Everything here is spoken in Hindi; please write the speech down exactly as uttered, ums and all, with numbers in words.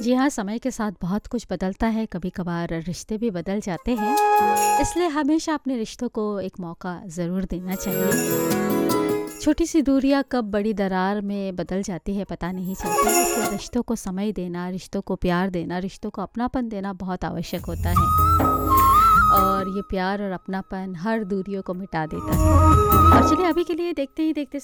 जी हाँ, समय के साथ बहुत कुछ बदलता है, कभी-कभार रिश्ते भी बदल जाते हैं, इसलिए हमेशा अपने रिश्तों को एक मौका ज़रूर देना चाहिए। छोटी-सी दूरियाँ कब बड़ी दरार में बदल जाती है पता नहीं चलता, इसलिए रिश्तों को समय देना, रिश्तों को प्यार देना, रिश्तों को अपनापन देना बहुत आवश्यक होता है। और ये प्यार और अपनापन हर दूरियों को मिटा देता है। और चलिए अभी के लिए देखते ही देखते